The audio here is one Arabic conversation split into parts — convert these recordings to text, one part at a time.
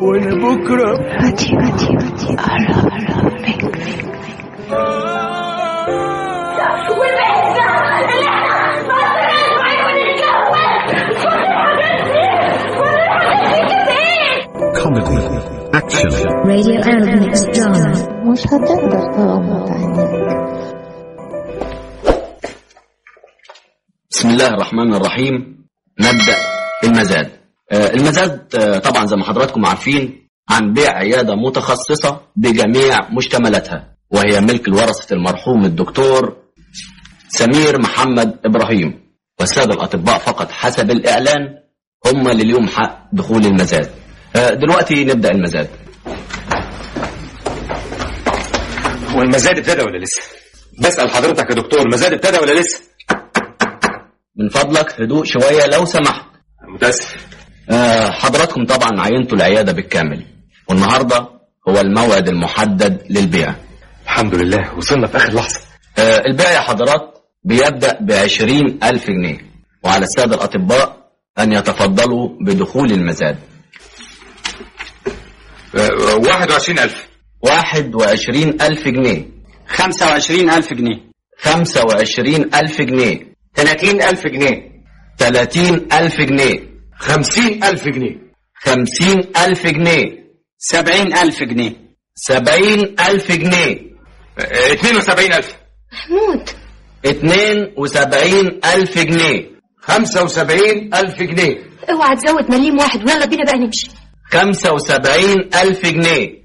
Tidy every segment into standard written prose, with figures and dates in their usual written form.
وانا بكره كوميدي اكشن راديو أرب ميكس دراما. مش هتقدر تغمض عينيك. بسم الله الرحمن الرحيم. نبدأ المزاد. المزاد طبعا زي ما حضراتكم عارفين عن بيع عيادة متخصصة بجميع مشتملاتها، وهي ملك الورثة المرحوم الدكتور سمير محمد إبراهيم، والسادة الأطباء فقط حسب الإعلان هم اللي اليوم حق دخول المزاد. دلوقتي نبدأ المزاد. هو المزاد ابتدى ولا لسه؟ بسأل حضرتك يا دكتور، المزاد ابتدى ولا لسه؟ من فضلك هدوء شوية لو سمحت. متأسف. حضراتكم طبعا عينتوا العيادة بالكامل، والنهاردة هو الموعد المحدد للبيع. الحمد لله وصلنا في آخر لحظة. البيع يا حضرات بيبدأ ب20,000 جنيه، وعلى السادة الأطباء أن يتفضلوا بدخول المزاد. 21,000. 21,000 جنيه. 25,000 جنيه. 25,000 جنيه. 30,000 جنيه. 30,000 جنيه. 50,000 جنيه. 50,000 جنيه. 70,000 جنيه. 70,000 جنيه. 72,000. محمود 72,000 جنيه. 75,000 جنيه. اوعى تزود مليم واحد ويلا بينا بقى نمشي. 75,000 جنيه.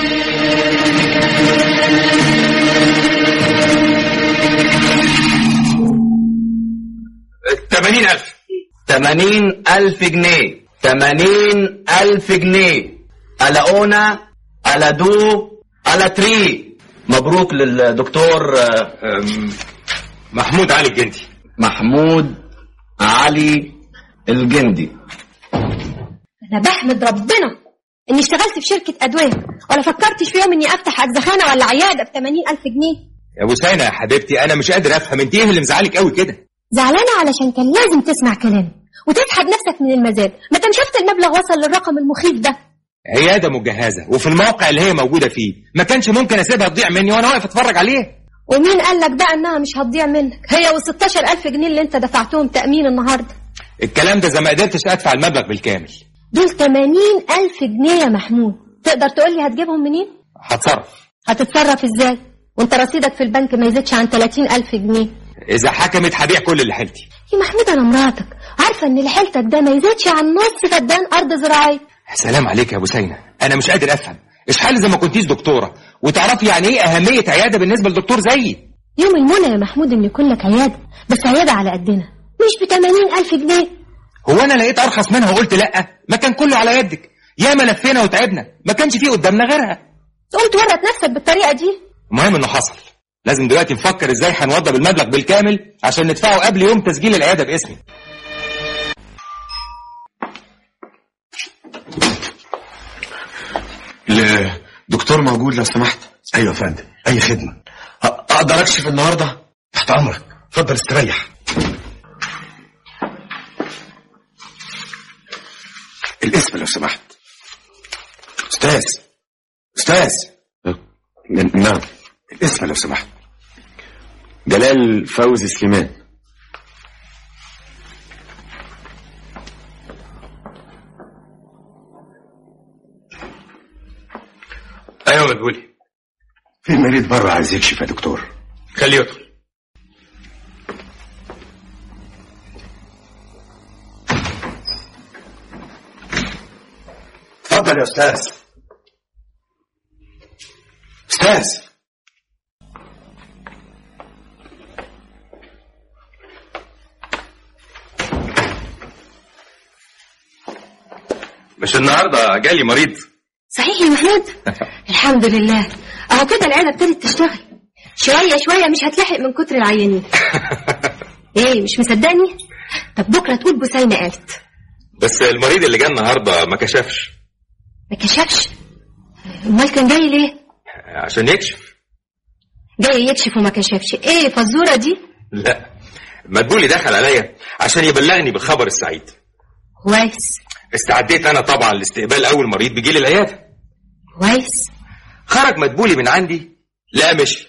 80,000. 80,000 جنيه. 80,000 جنيه. ألا ألا دو ألا تري. مبروك للدكتور محمود علي الجندي. محمود علي الجندي. انا بحمد ربنا اني اشتغلت في شركة ادوية، ولا فكرتش في يوم اني افتح اجزخانة ولا عيادة ب80,000 جنيه. يا ابو سينا يا حبيبتي، انا مش قادر افهم انت ايه اللي مزعلك قوي كده؟ زعلانة علشان كان لازم تسمع كلامي وتسحب نفسك من المزاد. ما انت شفت المبلغ وصل للرقم المخيف ده. عيادة مجهزة وفي الموقع اللي هي موجودة فيه، ما كانش ممكن اسيبها تضيع مني وانا واقف اتفرج عليها. ومين قال لك بقى انها مش هتضيع منك؟ هي وال16,000 جنيه اللي انت دفعتهم تأمين النهاردة. الكلام ده زي ما قدرتش ادفع المبلغ بالكامل. دول 80,000 جنيه يا محمود. تقدر تقولي هتجيبهم منين؟ هتصرف. هتتصرف ازاي وانت رصيدك في البنك ما يزيدش عن 30,000 جنيه؟ اذا حكمت هبيع كل اللي حيلتي. يا محمود انا مراتك، عارفة ان اللي حيلتك ده ما يزيدش عن نص فدان ارض زراعية. سلام عليك يا ابو سينا، انا مش قادر افهم اشحال زي ما كنتيش دكتورة وتعرفي يعني ايه اهمية عيادة بالنسبة لدكتور زيي. يوم المنى يا محمود ان يكون لك عيادة، بس عيادة على قدنا مش ب80,000 جنيه. هو انا لقيت ارخص منها وقلت لا؟ ما كان كله على يدك، ياما لفينا وتعبنا ما كانش فيه قدامنا غيرها. تقوم تورط نفسك بالطريقة دي؟ المهم انه حصل. لازم دلوقتي نفكر ازاي هنوضب المبلغ بالكامل عشان ندفعه قبل يوم تسجيل العيادة باسمي. الدكتور موجود لو سمحت؟ ايوه يا فندم، اي خدمه. اقدر اكشف النهارده؟ تحت امرك، اتفضل استريح. الاسم لو سمحت. استاذ نعم. الاسم لو سمحت. جلال فوزي سليمان. ايوه مدبولي. في مريض بره عايز يكشف يا دكتور. خليه يدخل. اتفضل يا استاذ. مش النهارده جالي مريض؟ صحيح يا محمود؟ الحمد لله، اهو كده العيادة ابتدت تشتغل شوية شوية، مش هتلحق من كتر العيانين. ايه مش مصدقني؟ طب بكرة تقول بوسينة قالت. بس المريض اللي جه النهارده ما كشفش. ما كشفش؟ امال كان جاي ليه؟ عشان يكشف. جاي يكشف وما كشفش؟ ايه فزورة دي؟ لا، مدبولي دخل عليا عشان يبلغني بالخبر السعيد. كويس. استعديت انا طبعا لاستقبال اول مريض بيجي لي العياده. كويس. خرج مدبولي من عندي، لا مشي.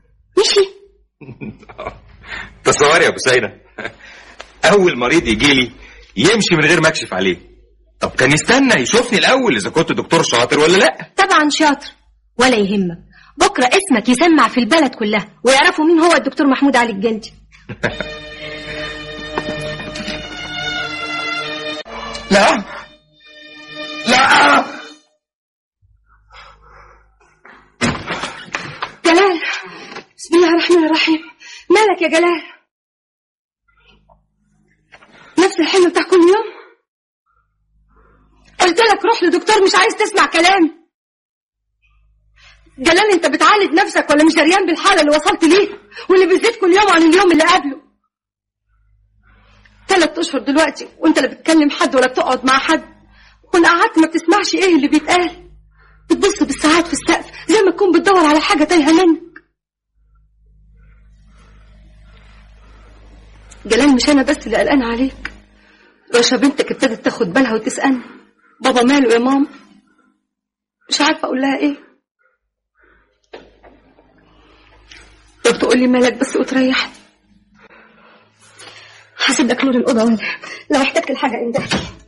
تصوري يا ابو سيدة، اول مريض يجي لي يمشي من غير ما اكشف عليه. طب كان يستنى يشوفني الاول اذا كنت دكتور شاطر ولا لا. طبعا شاطر، ولا يهمك، بكره اسمك يسمع في البلد كلها ويعرفوا مين هو الدكتور محمود علي الجندي. لا لا جلال، بسم الله الرحمن الرحيم. مالك يا جلال؟ نفس الحلم بتاع كل يوم؟ قلت لك روح لدكتور، مش عايز تسمع كلام. جلال انت بتعالج نفسك ولا مش دريان بالحالة اللي وصلت ليها واللي بتزيد كل يوم عن اليوم اللي قبله؟ 3 أشهر دلوقتي وانت لا بتكلم حد ولا بتقعد مع حد، ولا قعدت ما بتسمعش ايه اللي بيتقال، بتبص بالساعات في السقف زي ما تكون بتدور على حاجة تايهة منك. جلال مش انا بس اللي قلقان عليك، رشا بنتك ابتدت تاخد بالها وتسألني بابا ماله يا ماما، مش عارفة اقول لها ايه. لو تقول لي مالك بس وتريحني. هسيب لك نور الأوضة ولا لو احتجت الحاجة انده.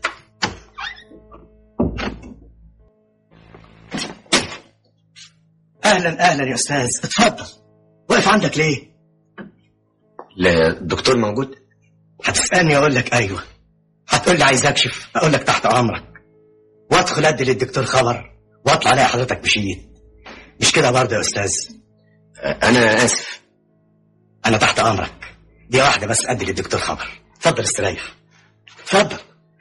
اهلا اهلا يا استاذ، اتفضل. واقف عندك ليه؟ لا الدكتور موجود؟ هتسألني اقول لك ايوه، هتقول لي عايز اكشف اقول لك تحت امرك، وادخل ادي للدكتور خبر واطلع الاقي حضرتك مشيت. مش كده برضه يا استاذ؟ انا اسف. انا تحت امرك، دي واحده بس ادي للدكتور خبر. اتفضل استريح، اتفضل.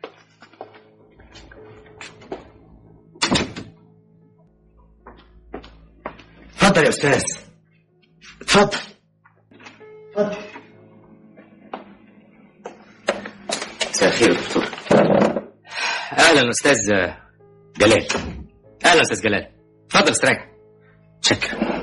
اتفضل يا استاذ، اتفضل اتفضل. مساء الخير يا دكتور. اهلا استاذ جلال. اهلا استاذ جلال، اتفضل استريح. شكرا.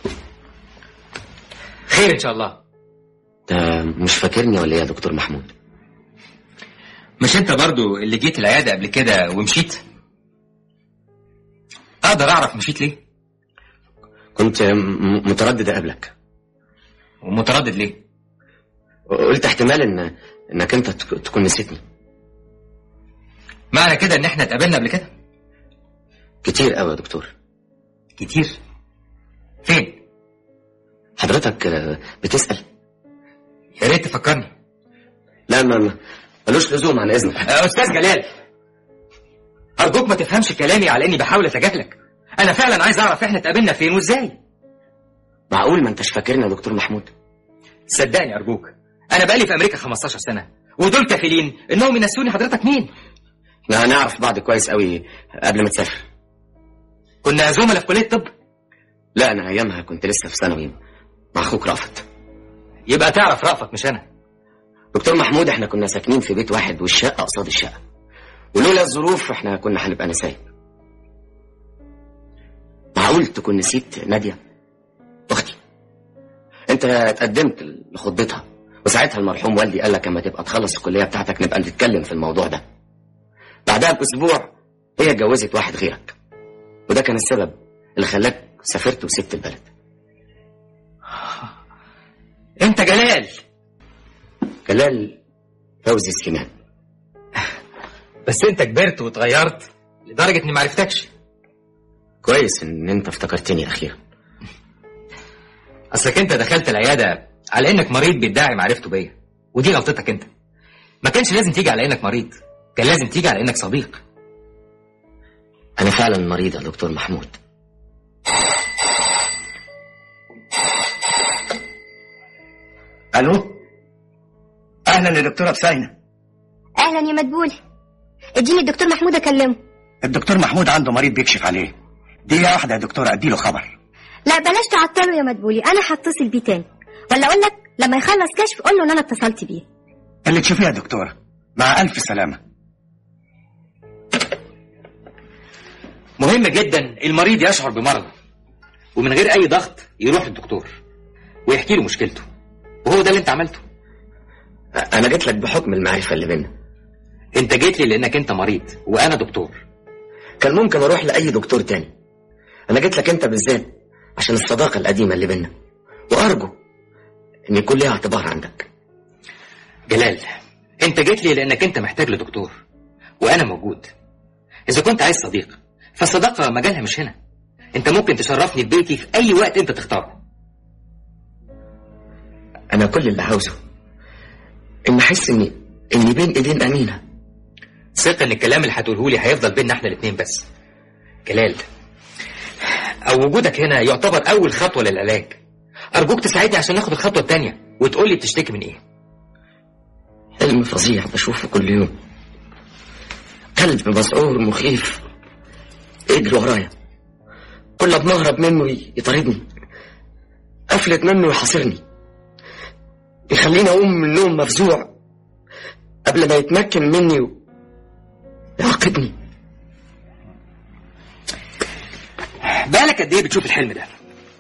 خير ان شاء الله. انت مش فاكرني ولا ايه يا دكتور محمود؟ مش انت برضو اللي جيت العياده قبل كده ومشيت؟ اقدر اعرف مشيت ليه؟ كنت متردد اقابلك. ومتردد ليه؟ قلت احتمال انك انت تكون نسيتني. معنى كده ان احنا اتقابلنا قبل كده؟ كتير قوي يا دكتور. كتير؟ فين؟ حضرتك بتسأل؟ يا ريت تفكرني. لا ملوش لزوم عن اذنك. استاذ جلال، ارجوك ما تفهمش كلامي على اني بحاول اتجاهلك. انا فعلا عايز اعرف احنا اتقابلنا فين وازاي. معقول ما انتش فاكرني يا دكتور محمود؟ صدقني ارجوك، انا بقالي في امريكا 15 سنه ودول كفيلين انهم ينسوني حضرتك مين. احنا هنعرف بعض كويس قوي قبل ما تسافر. كنا زملاء في كليه طب؟ لا انا ايامها كنت لسه في ثانوي مع اخوك رأفت. يبقى تعرف رأفت مش انا. دكتور محمود احنا كنا ساكنين في بيت واحد والشقه قصاد الشقه، ولولا الظروف احنا كنا هنبقى نسايب. معقول تكون نسيت ناديه اختي؟ انت اتقدمت لخطبتها وساعتها المرحوم والدي قال لك اما تبقى تخلص الكليه بتاعتك نبقى نتكلم في الموضوع ده. بعدها باسبوع هي اتجوزت واحد غيرك، وده كان السبب اللي خلاك سافرت وسبت البلد. انت جلال؟ جلال فوزي سليمان. بس انت كبرت واتغيرت لدرجه اني معرفتكش. كويس ان انت افتكرتني اخيرا. اصلك انت دخلت العياده على انك مريض بيدعي معرفته بيا، ودي غلطتك انت. ما كانش لازم تيجي على انك مريض، كان لازم تيجي على انك صديق. انا فعلا مريض يا دكتور محمود. الو، اهلا يا دكتوره بسينة. اهلا يا مدبولي، اديني الدكتور محمود اكلمه. الدكتور محمود عنده مريض بيكشف عليه. دقيقه واحده يا دكتوره اديله خبر. لا بلاش تعطله يا مدبولي، انا هتصل بيه تاني، ولا اقول لك لما يخلص كشف قول له ان انا اتصلت بيه. اللي تشوفيه يا دكتوره، مع الف سلامه. مهم جدا المريض يشعر بمرض ومن غير اي ضغط يروح للدكتور ويحكي له مشكلته، وهو ده اللي انت عملته. انا جيت لك بحكم المعرفه اللي بينا. انت جيت لي لانك انت مريض وانا دكتور. كان ممكن اروح لاي دكتور تاني، انا جيت لك انت بالذات عشان الصداقة القديمة اللي بينا، وارجو ان يكون ليها اعتبار عندك. جلال، انت جيت لي لانك انت محتاج لدكتور وانا موجود. اذا كنت عايز صديق فالصداقة مجالها مش هنا. انت ممكن تشرفني ببيتي في اي وقت انت تختاره. انا كل اللي عاوزه ان احس اني بين ايدين امينة. ثق ان الكلام اللي هتقوله لي هيفضل بيننا احنا الاثنين بس. جلال، او وجودك هنا يعتبر اول خطوة للعلاج. ارجوك تساعدني عشان ناخد الخطوة التانية وتقول لي بتشتكي من ايه. حلم فظيع بشوفه كل يوم، قلب مسعور مخيف يجري ورايا، كل ما اهرب منه يطاردني، افلت منه يحاصرني، يخليني اقوم من النوم مفزوع قبل ما يتمكن مني ويعاقبني. بقالك قد ايه بتشوف الحلم ده؟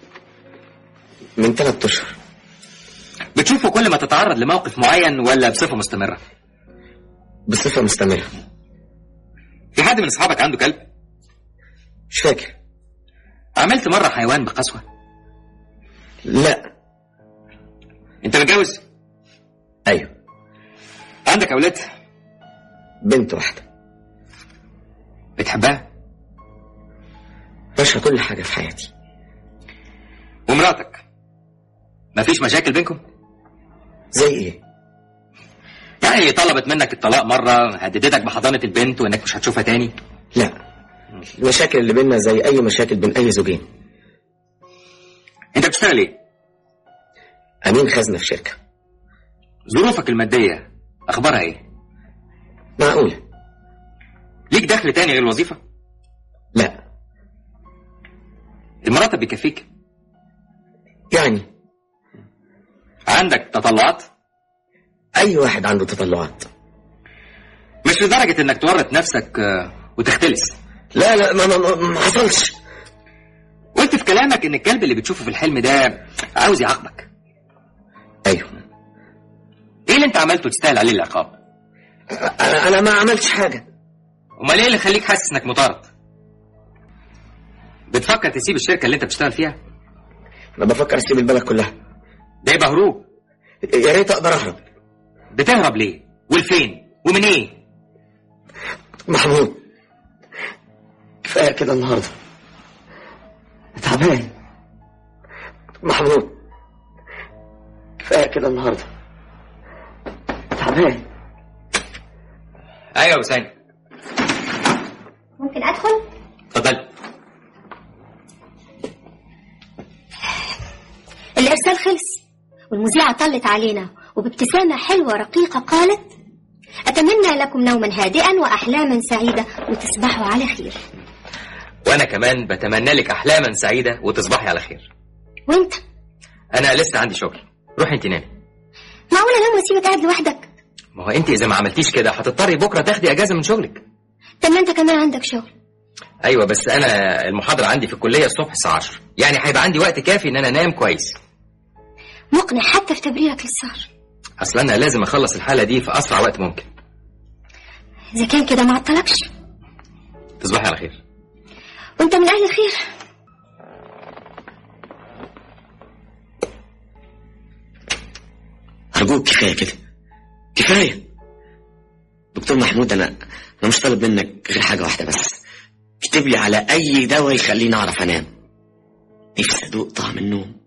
من 3 أشهر. بتشوفه كل ما تتعرض لموقف معين ولا بصفة مستمرة؟ بصفة مستمرة. في حد من اصحابك عنده كلب؟ مش فاكر. عملت مرة حيوان بقسوة؟ لا. انت متجوز؟ ايوه. عندك اولاد؟ بنت واحدة. بتحبها؟ باشا كل حاجة في حياتي. ومراتك مفيش مشاكل بينكم؟ زي ايه؟ يعني طلبت منك الطلاق مرة، هددتك بحضانة البنت وانك مش هتشوفها تاني؟ لا، المشاكل اللي بيننا زي اي مشاكل بين اي زوجين. انت بتشتغل ايه؟ امين خزنة في شركة. ظروفك المادية اخبارها ايه؟ معقولة. ليك دخل تاني غير الوظيفة؟ لا. المرتب بيكفيك؟ يعني عندك تطلعات؟ اي واحد عنده تطلعات. مش لدرجة انك تورط نفسك وتختلس. لا ما حصلش. قلت في كلامك ان الكلب اللي بتشوفه في الحلم ده عاوز يعاقبك. ايوه. ايه اللي انت عملته تستاهل عليه العقاب؟ انا ما عملتش حاجة. امال ايه اللي خليك حاسس انك مطارد؟ بتفكر تسيب الشركة اللي انت بتشتغل فيها؟ انا بفكر اسيب البلد كلها. ده يبقى هروب. يا ريت اقدر اهرب. بتهرب ليه؟ والفين؟ ومن ايه؟ محمود، كفاية كده النهاردة، تعبان. محمود، كفاية كده النهاردة، تعبان. ايوه يا حسين. ممكن ادخل؟ اتفضل. الارسال خلص والمذيعة طلت علينا وبابتسامة حلوة رقيقة قالت: أتمنى لكم نوما هادئا وأحلاما سعيدة وتصبحوا على خير. وأنا كمان بتمنى لك أحلاما سعيدة وتصبحي على خير. وأنت؟ أنا لسه عندي شغل. روحي أنت نامي. معقولة أنام وأسيبك قاعد لوحدك؟ ما هو أنت إذا ما عملتيش كده هتضطري بكرة تاخدي أجازة من شغلك. طب ما أنت كمان عندك شغل. أيوة بس أنا المحاضرة عندي في الكلية الصبح الساعة 10، يعني هيبقى عندي وقت كافي إن أنا أنام كويس. مقنع حتى في تبريرك للسهر. أصل أنا لازم أخلص الحالة دي في أسرع وقت ممكن. إذا كان كده ما عطلكش. تصبحي على خير. وأنت من أهل الخير. أرجوك كفاية كده، كفاية. دكتور محمود، أنا مش طالب منك غير حاجة واحدة بس، اكتب لي على أي دواء يخليني أعرف أنام. نفسي أدوق طعم النوم.